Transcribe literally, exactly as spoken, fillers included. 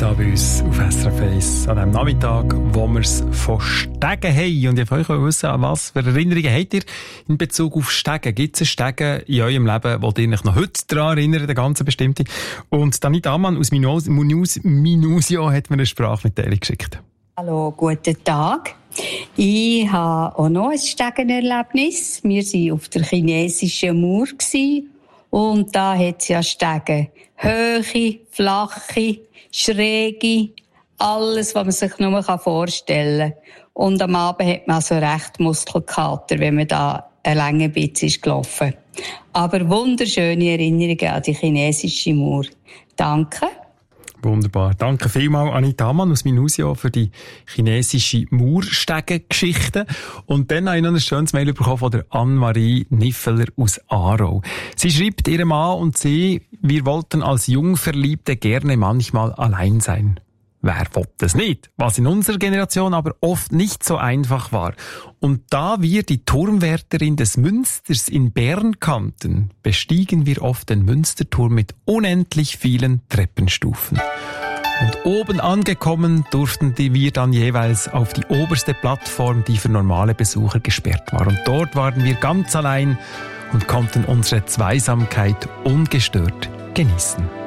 da bei uns auf S R F eins an diesem Nachmittag, wo wir es von Stegen haben. Und ich wollte euch wissen, an was für Erinnerungen habt ihr in Bezug auf Stegen? Gibt es einen Stegen in eurem Leben, wo ihr euch noch heute daran erinnert, den ganzen bestimmten? Und Danita Ammann aus Minus, Minus, Minusio hat mir eine Sprachmitteilung geschickt. Hallo, guten Tag. Ich habe auch noch ein Stegenerlebnis. Wir waren auf der chinesischen Mauer und da hat es ja Stegen. Höhe, flache, schräge, alles, was man sich nur vorstellen kann. Und am Abend hat man also recht Muskelkater, wenn man da eine lange Bitz ist gelaufen. Aber wunderschöne Erinnerungen an die chinesische Mauer. Danke. Wunderbar. Danke vielmals, Anita Ammann aus Minusio, für die chinesische Mauerstegen-Geschichte. Und dann habe ich noch ein schönes Mail bekommen von der Anne-Marie Niffeler aus Aarau. Sie schreibt ihrem Mann und sie, wir wollten als Jungverliebte gerne manchmal allein sein. Wer will das nicht? Was in unserer Generation aber oft nicht so einfach war. Und da wir die Turmwärterin des Münsters in Bern kannten, bestiegen wir oft den Münsterturm mit unendlich vielen Treppenstufen. Und oben angekommen durften wir dann jeweils auf die oberste Plattform, die für normale Besucher gesperrt war. Und dort waren wir ganz allein und konnten unsere Zweisamkeit ungestört genießen.